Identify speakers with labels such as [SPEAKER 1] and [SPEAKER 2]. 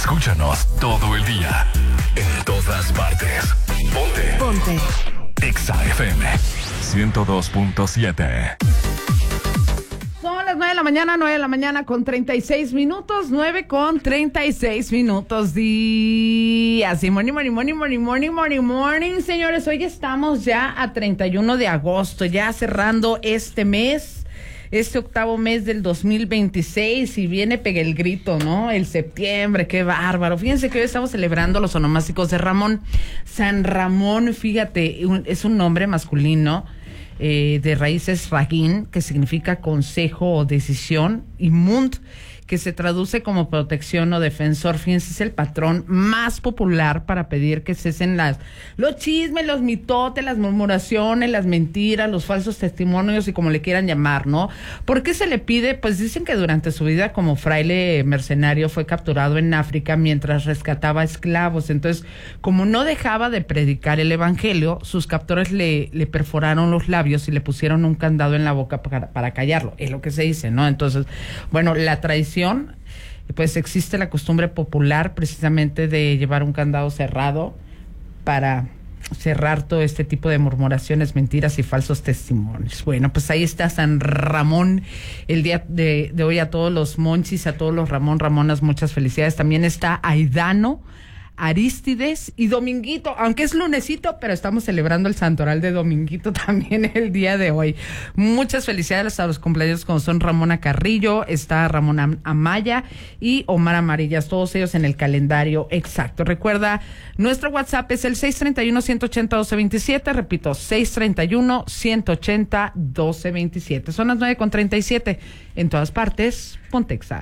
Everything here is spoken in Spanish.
[SPEAKER 1] Escúchanos todo el día, en todas partes. Ponte. Exa FM 102.7.
[SPEAKER 2] Son las 9 de la mañana con 36 minutos, 9 con 36 minutos días. Y morning, señores. Hoy estamos ya a 31 de agosto, ya cerrando este mes, este octavo mes del 2026, y viene pega el grito, ¿no? El septiembre, qué bárbaro. Fíjense que hoy estamos celebrando los onomásticos de Ramón. San Ramón, fíjate, es un nombre masculino, de raíces ragín, que significa consejo o decisión, y mund, que se traduce como protección o defensor. Fíjense, es el patrón más popular para pedir que cesen los chismes, los mitotes, las murmuraciones, las mentiras, los falsos testimonios y como le quieran llamar, ¿no? ¿Por qué se le pide? Pues dicen que durante su vida como fraile mercenario fue capturado en África mientras rescataba esclavos. Entonces, como no dejaba de predicar el evangelio, sus captores le perforaron los labios y le pusieron un candado en la boca para callarlo. Es lo que se dice, ¿no? Entonces, bueno, la tradición, pues existe la costumbre popular precisamente de llevar un candado cerrado para cerrar todo este tipo de murmuraciones, mentiras y falsos testimonios. Bueno, pues ahí está San Ramón. El día de hoy a todos los monchis, a todos los Ramonas, muchas felicidades. También está Aidano, Arístides y Dominguito, aunque es lunesito, pero estamos celebrando el santoral de Dominguito también el día de hoy. Muchas felicidades a los cumpleaños como son Ramona Carrillo, está Ramón Amaya y Omar Amarillas, todos ellos en el calendario exacto. Recuerda, nuestro WhatsApp es el 631-180-1227, repito, 631-180-1227. Son las 9:37, en todas partes, Ponte Exa.